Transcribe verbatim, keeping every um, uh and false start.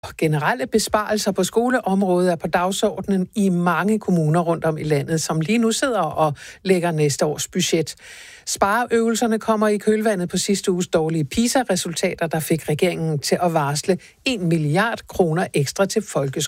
Generelle besparelser på skoleområdet er på dagsordenen i mange kommuner rundt om i landet, som lige nu sidder og lægger næste års budget. Spareøvelserne kommer i kølvandet på sidste uges dårlige PISA-resultater, der fik regeringen til at varsle en milliard kroner ekstra til folkeskolen.